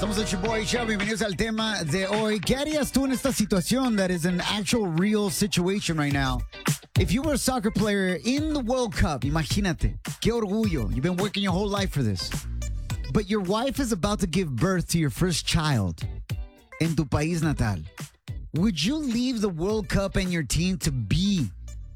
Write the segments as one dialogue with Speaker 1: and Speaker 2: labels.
Speaker 1: Somos el Show, bienvenidos al tema de hoy. ¿Qué harías tú en esta situación that is an actual real situation right now? If you were a soccer player in the World Cup, imagínate, qué orgullo. You've been working your whole life for this. But your wife is about to give birth to your first child en tu país natal. Would you leave the World Cup and your team to be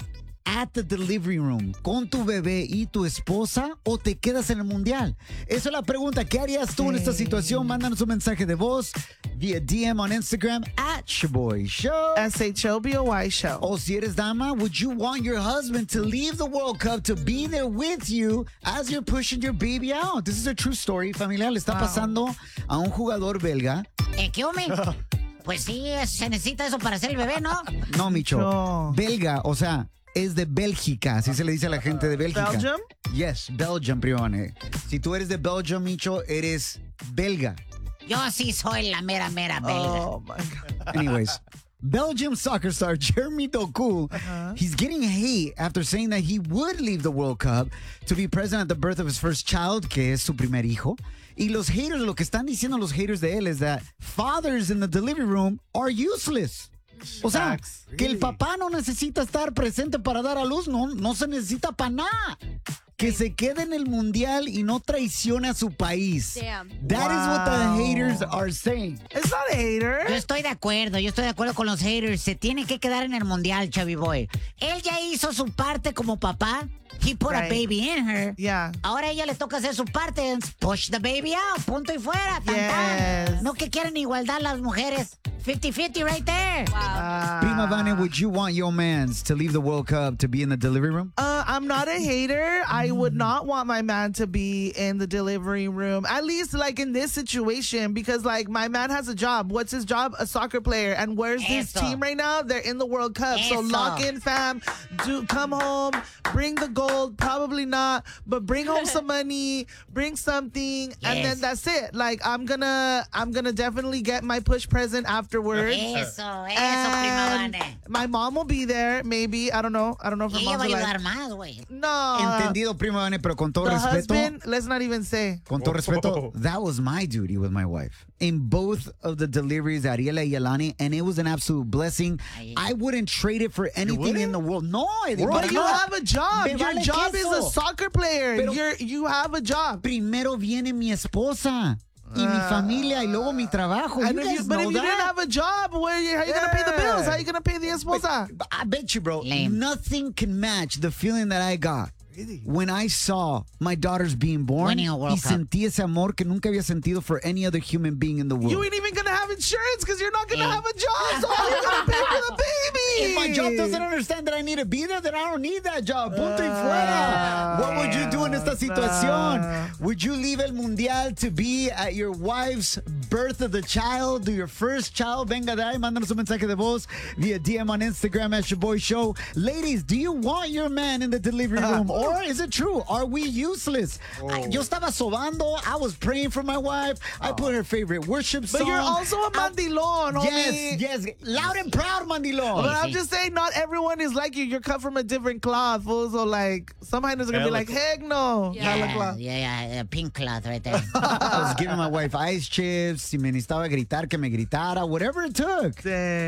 Speaker 1: at the delivery room con tu bebé y tu esposa o te quedas en el mundial? Esa es la pregunta. ¿Qué harías tú en esta situación? Mándanos un mensaje de voz via DM on Instagram at Shaboy Show.
Speaker 2: SHOBOY Show.
Speaker 1: O si eres dama, would you want your husband to leave the World Cup to be there with you as you're pushing your baby out? This is a true story, familia. Le está pasando a un jugador belga.
Speaker 3: ¿Qué hombre? Pues sí, se necesita eso para hacer el bebé, ¿no?
Speaker 1: No, Micho.
Speaker 2: No.
Speaker 1: Belga, o sea, es de Bélgica, así se le dice a la gente de Bélgica.
Speaker 2: Belgium?
Speaker 1: Yes, Belgium, Prione. Si tú eres de Belgium, Micho, eres belga.
Speaker 3: Yo sí soy la mera belga.
Speaker 2: Oh, my God.
Speaker 1: Anyways, Belgium soccer star Jeremy Doku, he's getting hate after saying that he would leave the World Cup to be present at the birth of his first child, que es su primer hijo. Y los haters, lo que están diciendo los haters de él es that fathers in the delivery room are useless. O sea,
Speaker 2: Facts.
Speaker 1: que el papá no necesita estar presente para dar a luz, no se necesita para nada. Que se quede en el mundial y no traicione a su país.
Speaker 4: Damn.
Speaker 1: That is what the
Speaker 2: Wow.
Speaker 1: haters are saying.
Speaker 2: It's not a hater.
Speaker 3: Yo estoy de acuerdo con los haters. Se tiene que quedar en el mundial, Chubby Boy. Él ya hizo su parte como papá. He put a
Speaker 2: Right.
Speaker 3: baby in her.
Speaker 2: Yeah.
Speaker 3: Ahora a ella le toca hacer su parte. Push the baby out. Punto y fuera. Tan, tan.
Speaker 2: Yes.
Speaker 3: No que quieren igualdad las mujeres. 50-50 right there.
Speaker 4: Wow.
Speaker 1: Prima Vane, would you want your mans to leave the World Cup to be in the delivery room?
Speaker 2: I'm not a hater. I would not want my man to be in the delivery room, at least like in this situation, because like my man has a job. What's his job? A soccer player. And where's his
Speaker 3: Eso.
Speaker 2: team right now? They're in the World Cup. So
Speaker 3: Eso.
Speaker 2: lock in, fam. Do come home, bring the gold. Probably not, but bring home some money, bring something, and then
Speaker 3: Yes.
Speaker 2: that's it. Like I'm gonna definitely get my push present afterwards.
Speaker 3: Eso, prima
Speaker 2: And
Speaker 3: Vane.
Speaker 2: my mom will be there, maybe. I don't know if
Speaker 3: Y
Speaker 2: her
Speaker 3: ella
Speaker 2: mom's
Speaker 3: va a
Speaker 2: alive.
Speaker 3: ayudar más, güey.
Speaker 2: No.
Speaker 1: Entendido, Prima Vane, pero con todo
Speaker 2: The
Speaker 1: respeto.
Speaker 2: husband, let's not even say.
Speaker 1: Con todo respeto, that was my duty with my wife. In both of the deliveries, Ariela y Yalani, and it was an absolute blessing.
Speaker 3: Ay.
Speaker 1: I wouldn't trade it for anything in the world. No, Eddie,
Speaker 2: But
Speaker 1: para
Speaker 2: you
Speaker 1: nada.
Speaker 2: have a job.
Speaker 1: Me
Speaker 2: Your
Speaker 1: vale
Speaker 2: job is
Speaker 1: queso.
Speaker 2: a soccer player.
Speaker 1: Pero-
Speaker 2: You have a job.
Speaker 1: Primero viene mi esposa y mi familia y luego mi trabajo.
Speaker 2: And
Speaker 1: You
Speaker 2: if
Speaker 1: guys
Speaker 2: you, but
Speaker 1: know
Speaker 2: if you didn't
Speaker 1: that.
Speaker 2: have a job, how are you gonna pay the bills? How are you gonna pay the esposa?
Speaker 1: I bet you, bro,
Speaker 3: Lame.
Speaker 1: nothing can match the feeling that I got when I saw my daughters being born.
Speaker 3: Winning a World
Speaker 1: Y
Speaker 3: Cup.
Speaker 1: sentí ese amor que nunca había sentido for any other human being in the world.
Speaker 2: You ain't even gonna have insurance because you're not gonna
Speaker 3: Hey.
Speaker 2: have a job. So how are you gonna pay for the baby?
Speaker 1: If my job doesn't understand that I need to be there, then I don't need that job. Punto y fuera. What would you do in esta situación? Would you leave el mundial to be at your wife's birth of the child, to your first child? Venga de ahí, mándanos un mensaje de voz via DM on Instagram at Shaboy Show. Ladies, do you want your man in the delivery room? Or is it true? Are we useless? Yo estaba sobando. I was praying for my wife. I put her favorite worship song.
Speaker 2: But you're also a mandilon, homie.
Speaker 1: Yes. Loud and proud, Mandilón.
Speaker 2: But I'm just saying, not everyone is like you. You're cut from a different cloth. Fool. So, like, some handlers are going to be like, heck no.
Speaker 4: Yeah.
Speaker 2: Hella cloth.
Speaker 3: Yeah, pink cloth right there.
Speaker 1: I was giving my wife ice chips. Si me necesitaba gritar, que me gritara. Whatever it took.
Speaker 2: Damn.